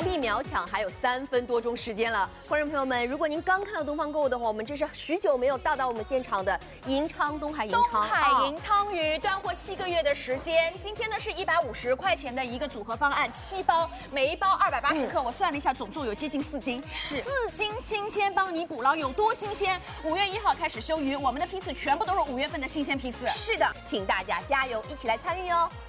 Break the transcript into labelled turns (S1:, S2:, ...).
S1: 力秒抢还有3分多钟时间了，观众朋友们，如果您刚看到东方购物的话，我们这是许久没有到达我们现场的东海银鲳鱼，断货7个月的时间。今天呢是150块钱的一个组合方案，7包，每一包280克，我算了一下，总重有接近4斤，是4斤新鲜，帮你捕捞有多新鲜？5月1号开始休渔，我们的批次全部都是5月份的新鲜批次。是的，请大家加油，一起来参与哦。